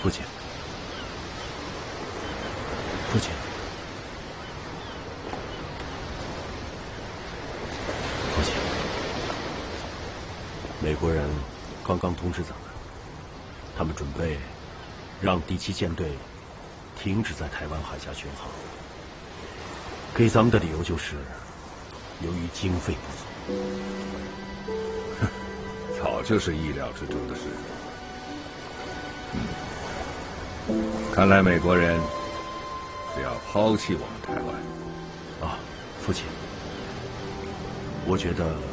父亲，父亲，父亲，美国人刚刚通知咱们，他们准备让第7舰队停止在台湾海峡巡航，给咱们的理由就是由于经费不足。 早就是意料之中的事。看来美国人是要抛弃我们台湾。 啊，父亲，我觉得